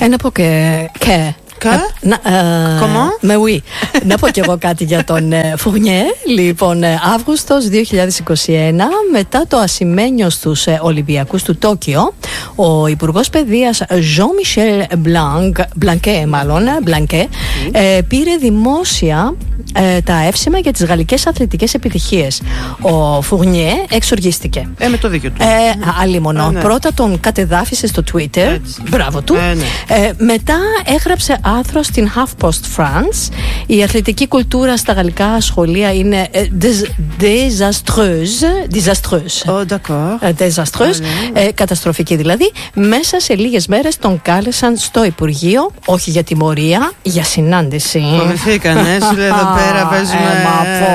Να πω και. Comment? Mais oui. Να πω κι εγώ κάτι για τον Φουρνιέ. Λοιπόν, Αύγουστος 2021, μετά το ασημένιο στους Ολυμπιακούς του Τόκιο, ο Υπουργός Παιδείας Jean-Michel Blanquet πήρε δημόσια τα εύσημα για τις γαλλικές αθλητικές επιτυχίες. Ο Φουρνιέ εξοργίστηκε. Με το δίκιο του. Αλίμονο. Ναι. Πρώτα τον κατεδάφισε στο Twitter. Έτσι. Μπράβο του. Ναι. Μετά έγραψε άρθρο στην HuffPost France. Η αθλητική κουλτούρα στα γαλλικά σχολεία είναι désastreuse. Oh, d'accord. Désastreuse. Καταστροφική δηλαδή. Μέσα σε λίγες μέρες τον κάλεσαν στο Υπουργείο, όχι για τιμωρία, για συνάντηση. Φοβηθήκανε, σου λέει εδώ πέρα παίζουμε.